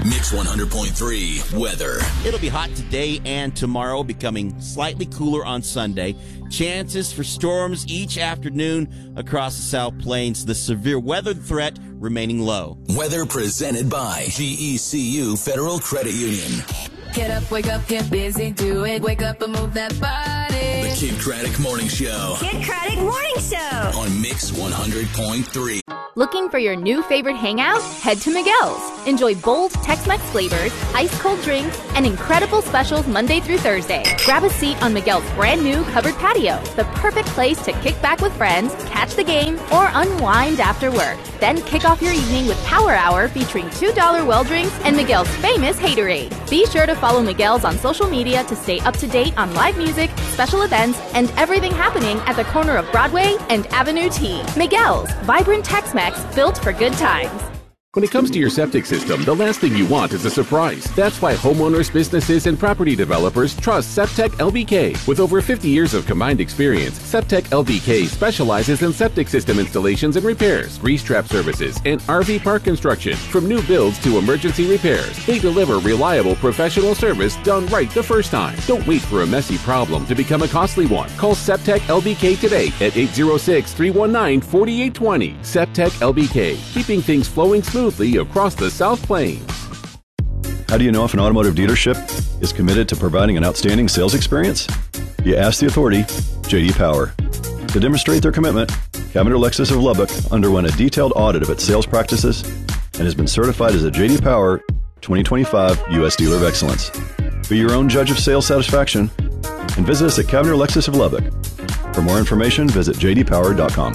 Mix 100.3 weather. It'll be hot today and tomorrow, becoming slightly cooler on Sunday. Chances for storms each afternoon across the South Plains. The severe weather threat remaining low. Weather presented by GECU Federal Credit Union. Get up, wake up, get busy, do it. Wake up and move that body. The Kid Craddock Morning Show. Kid Craddock Morning Show. On Mix 100.3. Looking for your new favorite hangout? Head to Miguel's. Enjoy bold Tex-Mex flavors, ice-cold drinks, and incredible specials Monday through Thursday. Grab a seat on Miguel's brand new covered patio, the perfect place to kick back with friends, catch the game, or unwind after work. Then kick off your evening with Power Hour featuring $2 well drinks and Miguel's famous Haterade. Be sure to follow Miguel's on social media to stay up to date on live music, special events, and everything happening at the corner of Broadway and Avenue T. Miguel's, vibrant Tex-Mex built for good times. When it comes to your septic system, the last thing you want is a surprise. That's why homeowners, businesses, and property developers trust Septec LBK. With over 50 years of combined experience, Septec LBK specializes in septic system installations and repairs, grease trap services, and RV park construction. From new builds to emergency repairs, they deliver reliable professional service done right the first time. Don't wait for a messy problem to become a costly one. Call Septec LBK today at 806-319-4820. Septec LBK, keeping things flowing smoothly across the South Plains. How do you know if an automotive dealership is committed to providing an outstanding sales experience? You ask the authority, J.D. Power. To demonstrate their commitment, Cavender Lexus of Lubbock underwent a detailed audit of its sales practices and has been certified as a J.D. Power 2025 U.S. Dealer of Excellence. Be your own judge of sales satisfaction and visit us at Cavender Lexus of Lubbock. For more information, visit jdpower.com.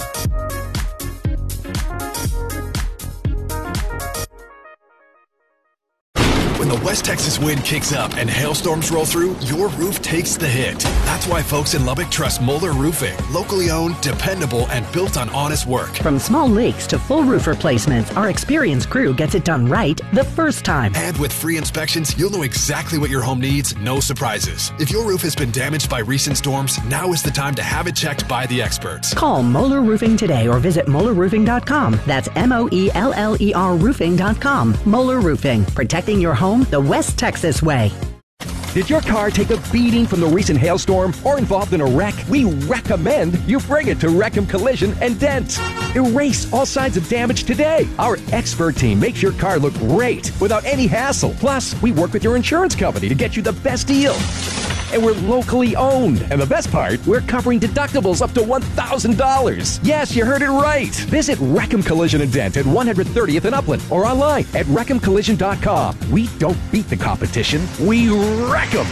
When the West Texas wind kicks up and hailstorms roll through, your roof takes the hit. That's why folks in Lubbock trust Moeller Roofing. Locally owned, dependable, and built on honest work. From small leaks to full roof replacements, our experienced crew gets it done right the first time. And with free inspections, you'll know exactly what your home needs, no surprises. If your roof has been damaged by recent storms, now is the time to have it checked by the experts. Call Moeller Roofing today or visit MoellerRoofing.com. That's MOELLER Roofing.com. Moeller Roofing, protecting your home the West Texas way. Did your car take a beating from the recent hailstorm or involved in a wreck? We recommend you bring it to Wreckham Collision and Dent. Erase all signs of damage today. Our expert team makes your car look great without any hassle. Plus, we work with your insurance company to get you the best deal. And we're locally owned. And the best part, we're covering deductibles up to $1,000. Yes, you heard it right. Visit Wreckham Collision and Dent at 130th and Upland or online at WreckhamCollision.com. We don't beat the competition, we wreck them.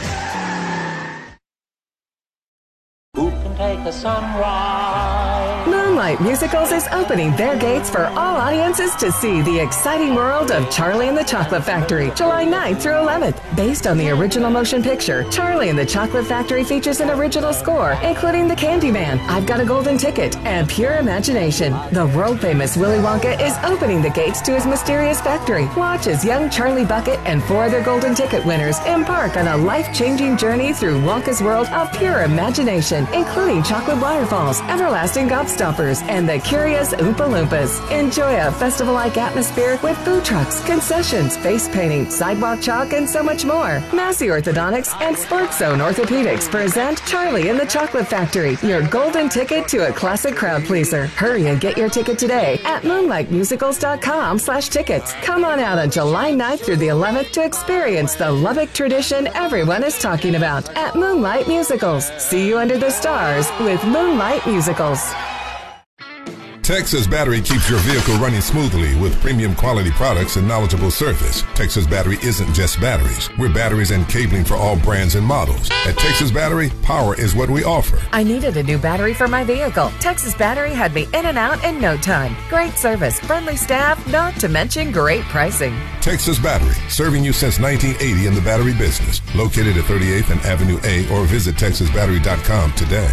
Who can take a sunrise? Moonlight Musicals is opening their gates for all audiences to see the exciting world of Charlie and the Chocolate Factory, July 9th through 11th. Based on the original motion picture, Charlie and the Chocolate Factory features an original score, including The Candyman, I've Got a Golden Ticket, and Pure Imagination. The world-famous Willy Wonka is opening the gates to his mysterious factory. Watch as young Charlie Bucket and 4 other Golden Ticket winners embark on a life-changing journey through Wonka's world of pure imagination, including chocolate waterfalls, everlasting gobstoppers, and the curious Oompa Loompas. Enjoy a festival-like atmosphere with food trucks, concessions, face painting, sidewalk chalk, and so much more. Massey Orthodontics and Sports Zone Orthopedics present Charlie and the Chocolate Factory, your golden ticket to a classic crowd pleaser. Hurry and get your ticket today at moonlightmusicals.com/tickets. Come on out on July 9th through the 11th to experience the Lubbock tradition everyone is talking about at Moonlight Musicals. See you under the stars with Moonlight Musicals. Texas Battery keeps your vehicle running smoothly with premium quality products and knowledgeable service. Texas Battery isn't just batteries. We're batteries and cabling for all brands and models. At Texas Battery, power is what we offer. I needed a new battery for my vehicle. Texas Battery had me in and out in no time. Great service, friendly staff, not to mention great pricing. Texas Battery, serving you since 1980 in the battery business. Located at 38th and Avenue A or visit TexasBattery.com today.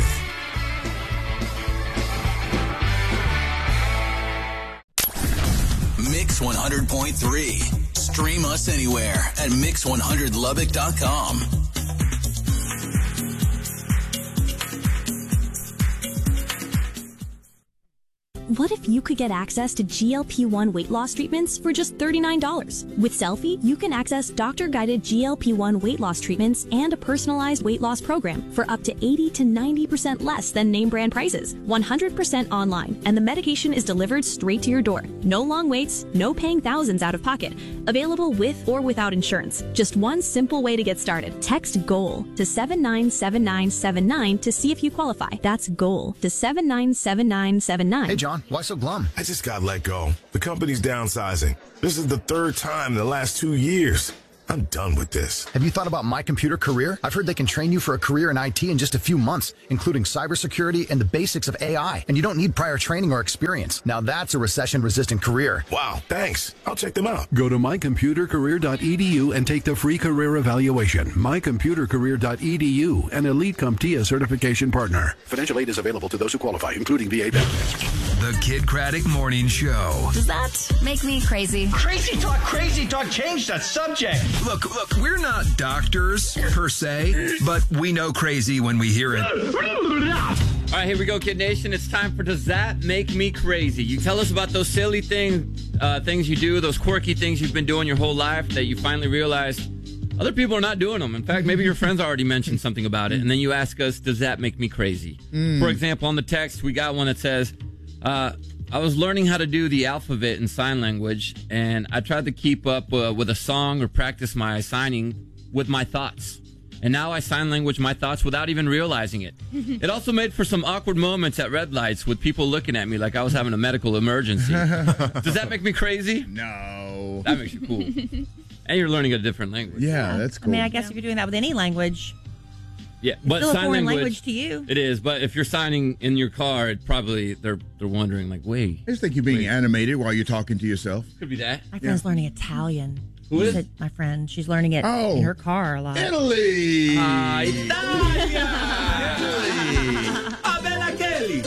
Mix 100.3. Stream us anywhere at Mix100Lubbock.com. What if you could get access to GLP-1 weight loss treatments for just $39? With Selfie, you can access doctor-guided GLP-1 weight loss treatments and a personalized weight loss program for up to 80 to 90% less than name brand prices, 100% online, and the medication is delivered straight to your door. No long waits, no paying thousands out of pocket. Available with or without insurance. Just one simple way to get started. Text GOAL to 797979 to see if you qualify. That's GOAL to 797979. Hey, John, why so glum? I just got let go. The company's downsizing. This is the third time in the last 2 years. I'm done with this. Have you thought about My Computer Career? I've heard they can train you for a career in IT in just a few months, including cybersecurity and the basics of AI. And you don't need prior training or experience. Now that's a recession-resistant career. Wow, thanks. I'll check them out. Go to mycomputercareer.edu and take the free career evaluation. mycomputercareer.edu, an Elite CompTIA certification partner. Financial aid is available to those who qualify, including VA benefits. The Kid Craddock Morning Show. Does that make me crazy? Crazy talk, change that subject. Look, we're not doctors, per se, but we know crazy when we hear it. All right, here we go, Kid Nation. It's time for Does That Make Me Crazy? You tell us about those silly things you do, those quirky things you've been doing your whole life that you finally realized other people are not doing them. In fact, maybe your friends already mentioned something about it, and then you ask us, does that make me crazy? For example, on the text, we got one that says, I was learning how to do the alphabet in sign language, and I tried to keep up with a song or practice my signing with my thoughts. And now I sign language my thoughts without even realizing it. It also made for some awkward moments at red lights with people looking at me like I was having a medical emergency. Does that make me crazy? No. That makes you cool. And you're learning a different language. Yeah, that's cool. I mean, I guess if you're doing that with any language... Yeah, it's but still a sign foreign language to you. It is, but if you're signing in your car, it probably they're wondering like, wait. I just think you're being animated while you're talking to yourself. Could be that. My friend's learning Italian. Who is? My friend. She's learning it in her car a lot. Italy! Italia! Bella Kelly!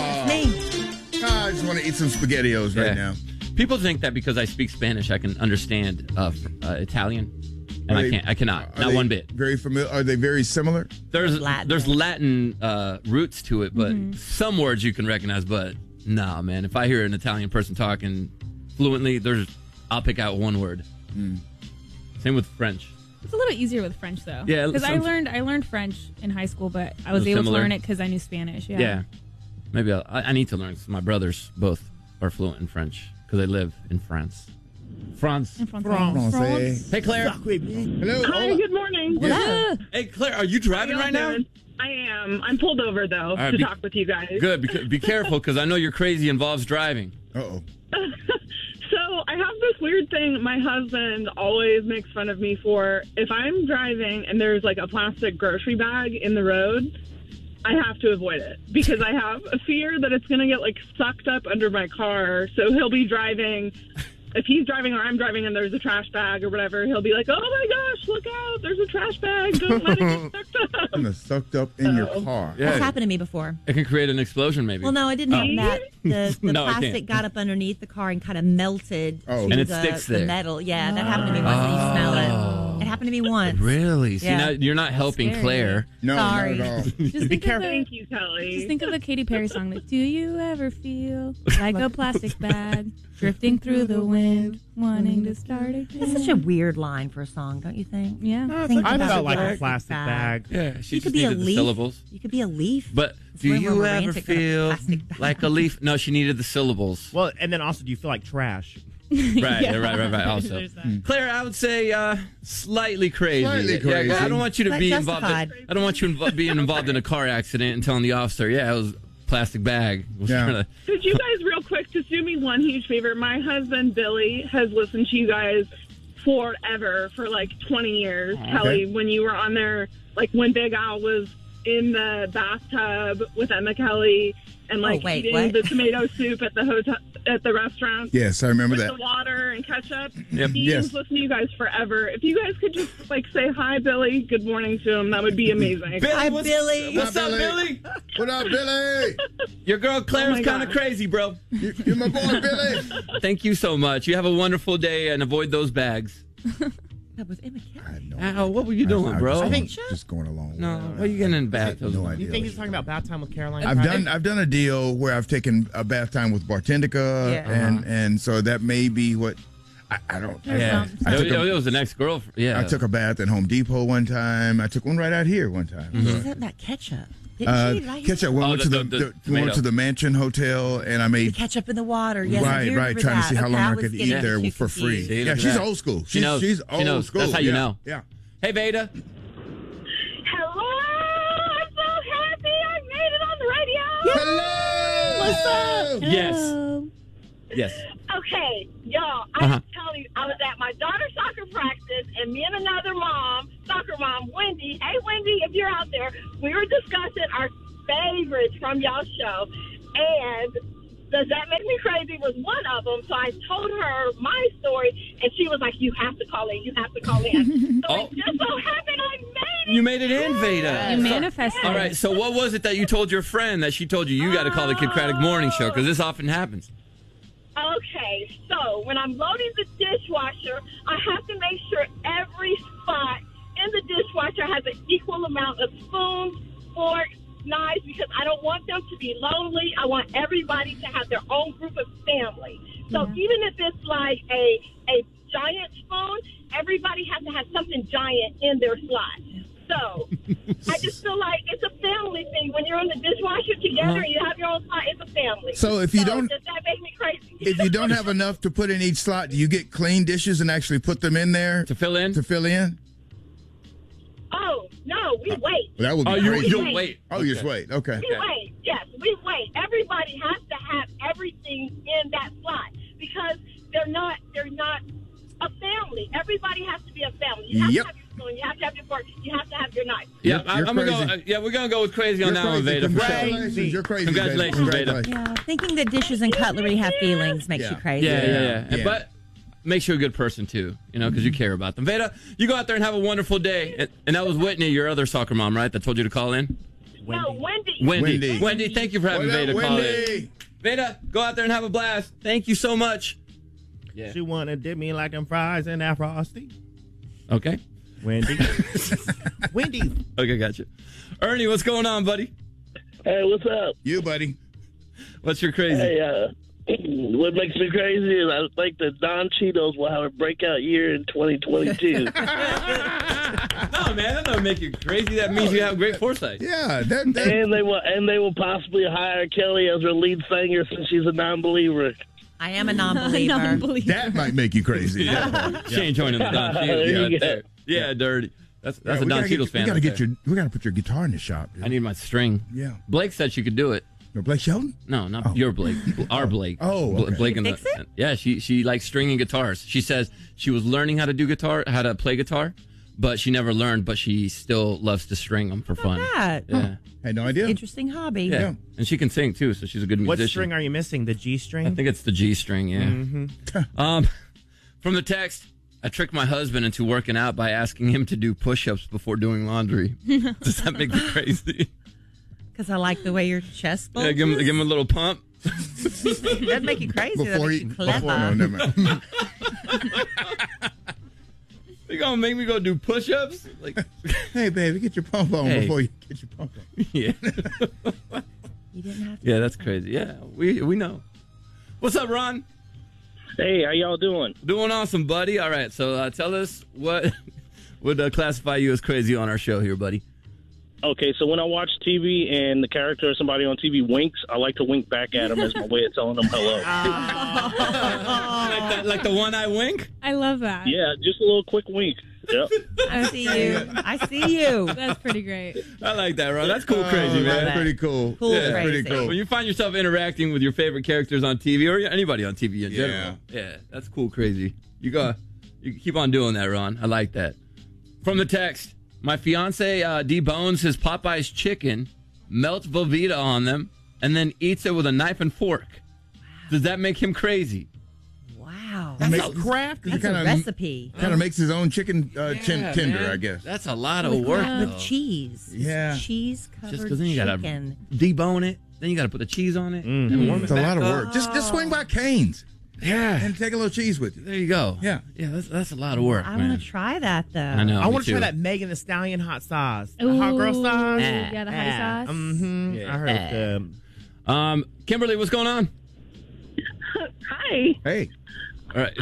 I just want to eat some SpaghettiOs right now. People think that because I speak Spanish, I can understand Italian. And I cannot. Not one bit. Very familiar. Are they very similar? There's Latin roots to it, but some words you can recognize. But nah, man. If I hear an Italian person talking fluently, I'll pick out one word. Same with French. It's a little easier with French though. Yeah, because I learned French in high school, but I was able to learn it because I knew Spanish. Yeah. Maybe I need to learn. My brothers both are fluent in French because they live in France. France. Hey, Claire. Hello. Hi, good morning. Yeah. Hey, Claire, are you driving right now? I am. I'm pulled over, though, to talk with you guys. Good. Be careful, because I know your crazy involves driving. Uh-oh. So I have this weird thing my husband always makes fun of me for. If I'm driving and there's like a plastic grocery bag in the road, I have to avoid it because I have a fear that it's going to get like sucked up under my car. So he'll be driving... If he's driving or I'm driving and there's a trash bag or whatever, he'll be like, oh my gosh, look out, there's a trash bag. Don't let it get sucked up. It's sucked up in your car. Yeah. That's happened to me before. It can create an explosion, maybe. Well, no, it didn't happen that. The No, plastic got up underneath the car and kind of melted to and it sticks the there. metal. Yeah, that happened to me once. And you smell it. It happened to me once. Really? See, Yeah. now you're not helping scary. Claire. No, Sorry. not at all. Just think of Thank you, Kelly. Just think of the Katy Perry song. Like, do you ever feel like a plastic bag drifting through the wind, wanting to start again? It's such a weird line for a song, don't you think? Yeah. Think I about felt the like a plastic plastic bag. Yeah, she You just could be a needed the leaf. syllables. You could be a leaf. But It's do way more you ever romantic than a feel plastic bag. like a leaf? No, she needed the syllables. Well, and then also, do you feel like trash? Right. Also, Claire, I would say slightly crazy. Slightly crazy. Yeah, I don't want you to But be justified. involved. I don't want you being involved in a car accident and telling the officer, "Yeah, it was a plastic bag." I was Yeah. trying to- Could you guys real quick just do me one huge favor? My husband, Billy, has listened to you guys forever, for like 20 years. Okay. Kelly, when you were on there, like when Big Al was in the bathtub with Emma Kelly and like wait, eating what? the tomato soup at the hotel, at the restaurant. Yes, I remember with that. the water and ketchup. Yep. He's Yes. listened to you guys forever. If you guys could just like say hi, Billy, good morning to him, that would be amazing. Hi, Billy. What's up, Billy? What up, Billy? Your girl Claire's my kind of God. crazy, bro. You're my boy, Billy. Thank you so much. You have a wonderful day and avoid those bags. That was Emma Kelly. I had no Al, what were you doing, bro? I think just going along. No, what are you getting in bathtubs? No idea. You think he's talking about bath time with Caroline? I've done a deal where I've taken a bath time with Bartendica, and so that may be what I don't. Yeah, it was the next girl. Yeah, I took a bath at Home Depot one time. I took one right out here one time. She said that ketchup. Didn't she? Right? Ketchup. We went to the Mansion Hotel, and I made the ketchup in the water. Yes, right. Trying to see how long I could eat there for free. Yeah, she's old school. She's old school. That's how you know. Yeah. Hey, Veda. Hello! I'm so happy I made it on the radio! Hello! What's up? Yes. Okay, y'all, I'm telling you, I was at my daughter's soccer practice, and me and another soccer mom, Wendy. Hey, Wendy, if you're out there, we were discussing our favorites from y'all's show, and Does That Make Me Crazy was one of them. So I told her my story, and she was like, you have to call in. You have to call in. So it just so happened I made it. You made it in, Veda. You manifested. All right, so what was it that you told your friend that she told you got to call the Kid Craddock Morning Show? Because this often happens. Okay, so when I'm loading the dishwasher, I have to make sure every spot in the dishwasher has an equal amount of spoons, forks, knives, because I don't want them to be lonely. I want everybody to have their own group of family. So even if it's like a giant spoon, everybody has to have something giant in their slot. So I just feel like it's a family thing. When you're in the dishwasher together and you have your own slot, it's a family. So if you don't, does that make me crazy? If you don't have enough to put in each slot, do you get clean dishes and actually put them in there to fill in? Oh no, we wait. That would be crazy. You'll wait. Oh, you just wait. Okay. We wait. Yes, we wait. Everybody has to have everything in that slot because they're not a family. Everybody has to be a family. You have to have your spoon. You have to have your fork. You have to have your knife. Yeah, I'm gonna go. We're gonna go with crazy on that one, Veda. Congratulations, you're crazy. Congratulations, Veda. Yeah, thinking that dishes and cutlery have feelings makes you crazy. Yeah. But makes you a good person too, because you care about them. Veda, you go out there and have a wonderful day. And that was Whitney, your other soccer mom, right? That told you to call in. Wendy, thank you for having Veda call in. Veda, go out there and have a blast. Thank you so much. Yeah. She wanna dip me like them fries in that frosty. Okay. Wendy. Okay, gotcha. Ernie, what's going on, buddy? Hey, what's up? You, buddy. What's your crazy? Hey, what makes me crazy is I think that Don Cheetos will have a breakout year in 2022. No, man, that doesn't make you crazy. That means you have great foresight. Yeah, and they will possibly hire Kelly as their lead singer since she's a non-believer. I am a non-believer. That might make you crazy. She ain't joining the Don Cheetos. Yeah, dirty. That's a Don Cheetos fan. We gotta put your guitar in the shop. Dude. I need my string. Yeah. Blake said she could do it. Blake Shelton? No, not your Blake. Our Blake. Oh, okay. Blake and yeah, she likes stringing guitars. She says she was learning how to play guitar, but she never learned. But she still loves to string them for fun. That. Yeah, I had no idea. Interesting hobby. Yeah. And she can sing too, so she's a good musician. What string are you missing? The G string? I think it's the G string. Yeah. Mm-hmm. From the text, I tricked my husband into working out by asking him to do push-ups before doing laundry. Does that make you crazy? Because I like the way your chest bulges. Yeah, give him a little pump. That'd make you crazy. Before you never mind. You gonna make me go do push-ups? Like, hey, baby, get your pump on before you get your pump on. Yeah. You didn't have to. Yeah, that's crazy. Yeah, we know. What's up, Ron? Hey, how y'all doing? Doing awesome, buddy. All right, so tell us what would classify you as crazy on our show here, buddy. Okay, so when I watch TV and the character or somebody on TV winks, I like to wink back at them as my way of telling them hello. Like the one eye wink? I love that. Yeah, just a little quick wink. Yep. I see you. I see you. That's pretty great. I like that, Ron. That's cool, crazy, man. That's pretty cool. Crazy. Pretty cool. When you find yourself interacting with your favorite characters on TV or anybody on TV in general, yeah, that's cool, crazy. You keep on doing that, Ron. I like that. From the text, my fiance debones his Popeye's chicken, melts Velveeta on them, and then eats it with a knife and fork. Does that make him crazy? Wow. That's a craft. That's a recipe. Kind of makes his own chicken tender, man. I guess. That's a lot of work, with cheese. Yeah. Cheese covered just because then you got to debone it, then you got to put the cheese on it. And warm it. It's a lot of work. Just swing by Cane's. Yeah. And take a little cheese with you. There you go. Yeah. Yeah, that's a lot of work, I man. want to try that, though. I know. I want to too. try that Megan Thee Stallion hot sauce. The Ooh, hot girl sauce. Yeah, the hottie sauce. Mm-hmm. Yeah. I heard it. Kimberly, what's going on? Hi. Hey. All right.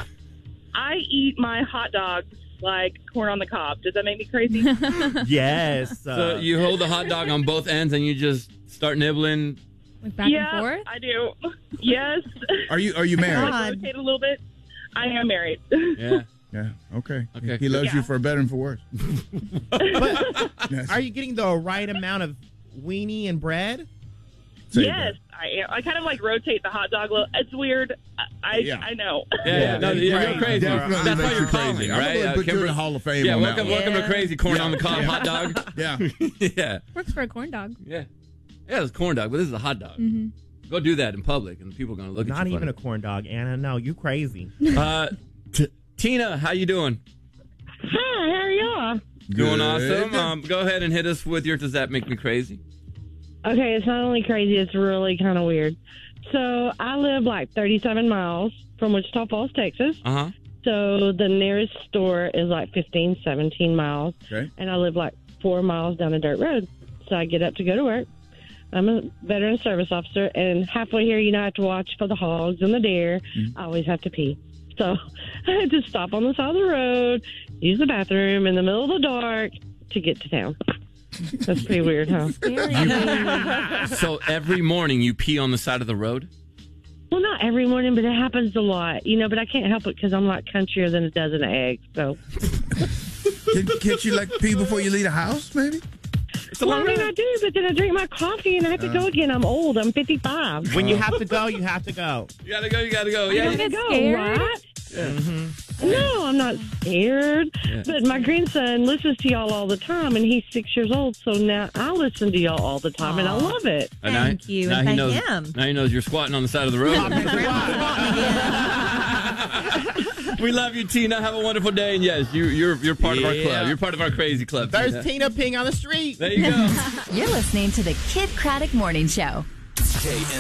I eat my hot dogs like corn on the cob. Does that make me crazy? Yes. So you hold the hot dog on both ends and you just start nibbling. Like back and forth? I do. Yes. Are you married? I rotate a little bit. I am married. Yeah. Yeah. Okay. Okay. He loves you for better and for worse. But Yes. are you getting the right amount of weenie and bread? Say Yes, I am. I kind of like rotate the hot dog. It's weird. I know. Yeah, no, you're crazy. Definitely That's why makes you're you crazy. calling, I'm right? gonna put you in the Hall of Fame. Yeah, on welcome that one. to Crazy Corn on the Cob hot dog. Yeah. Yeah. Works for a corn dog. Yeah. Yeah, it's a corn dog, but this is a hot dog. Mm-hmm. Go do that in public, and people are going to look at you Not even funny. a corn dog, Anna. No, you crazy. Tina, how you doing? Hi, how are y'all? Doing awesome. Go ahead and hit us with your Does That Make Me Crazy? Okay, it's not only crazy, it's really kind of weird. So I live like 37 miles from Wichita Falls, Texas. Uh-huh. So the nearest store is like 15, 17 miles. Okay. And I live like 4 miles down a dirt road. So I get up to go to work. I'm a veteran service officer, and halfway here, I have to watch for the hogs and the deer. I always have to pee. So I had to stop on the side of the road, use the bathroom in the middle of the dark to get to town. That's pretty weird, huh? So every morning you pee on the side of the road? Well, not every morning, but it happens a lot, but I can't help it because I'm like countrier than a dozen eggs, so. Can't you like pee before you leave the house, maybe? Well, I mean, I do, but then I drink my coffee and I have to go again. I'm old. I'm 55. When you have to go, you have to go. You gotta go. Yeah, You gotta go, scared? right? Yeah. Mm-hmm. No, I'm not scared. Yeah. But my grandson listens to y'all all the time, and he's 6 years old, so now I listen to y'all all the time, and I love it. Thank you, now and he thank knows, him. Now he knows you're squatting on the side of the road. We love you, Tina. Have a wonderful day. And yes, you're part of our club. You're part of our crazy club. There's Tina peeing on the street. There you go. You're listening to the Kid Craddock Morning Show. KNX